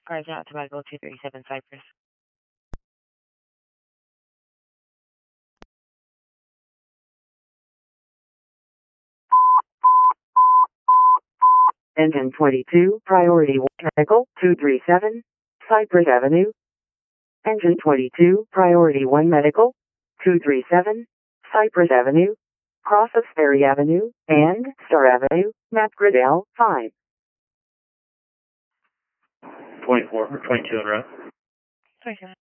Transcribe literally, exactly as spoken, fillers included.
Cars out to Michael two three seven Cypress. Engine twenty-two, Priority one Medical, two three seven, Cypress Avenue. Engine twenty-two, Priority one Medical, two three seven, Cypress Avenue, cross of Ferry Avenue, and Star Avenue, Matt Griddell, five. twenty-four or twenty-two in row. twenty-seven.